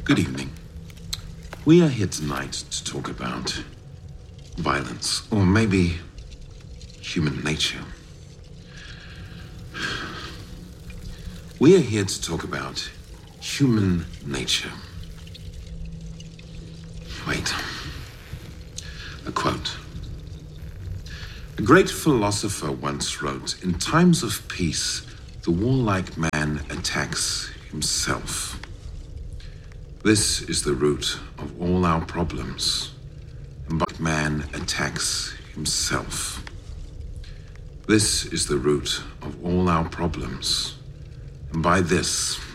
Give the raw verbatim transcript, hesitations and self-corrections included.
Good evening. We are here tonight to talk about violence, or maybe human nature. We are here to talk about human nature. Wait. A quote. A great philosopher once wrote, "In times of peace, the warlike man attacks himself. This is the root of all our problems, but man attacks himself. This is the root of all our problems, and by this,